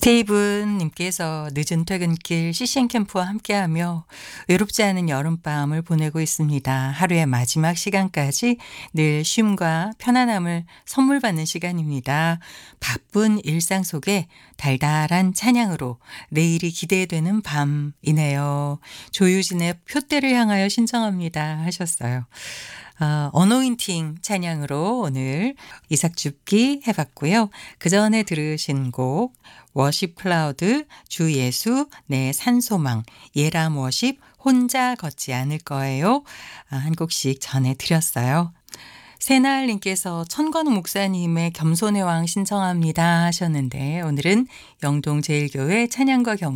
스테이븐님께서 늦은 퇴근길 CCN 캠프와 함께하며 외롭지 않은 여름밤을 보내고 있습니다. 하루의 마지막 시간까지 늘 쉼과 편안함을 선물 받는 시간입니다. 바쁜 일상 속에 달달한 찬양으로 내일이 기대되는 밤이네요. 조유진의 표대를 향하여 신청합니다 하셨어요. 어노인팅 찬양으로 오늘 이삭줍기 해봤고요. 그 전에 들으신 곡 워십 클라우드 주 예수 내 산소망 예람 워십 혼자 걷지 않을 거예요. 한 곡씩 전해드렸어요. 새나을님께서 천관우 목사님의 겸손의 왕 신청합니다 하셨는데 오늘은 영동제일교회 찬양과 경